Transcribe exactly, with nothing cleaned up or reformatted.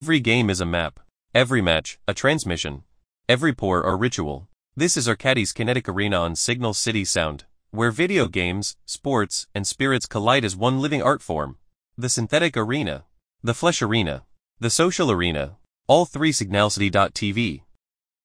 Every game is a map. Every match, a transmission. Every pour or ritual. This is Arcadis Kinetic Arena on Signal City Sound, where video games, sports, and spirits collide as one living art form. The synthetic arena. The flesh arena. The social arena. All three signalcity dot t v.